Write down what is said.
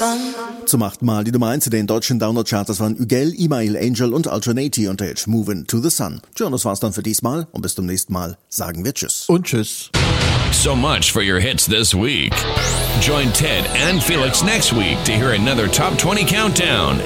Zum 8. Mal die Nummer 1 in den deutschen Download-Charts waren Ügel, Email, Angel und Alternati unter Hit Movin' to the Sun. Tja, das war's dann für diesmal und bis zum nächsten Mal sagen wir Tschüss. Und Tschüss. So much for your hits this week. Join Ted and Felix next week to hear another Top 20 Countdown.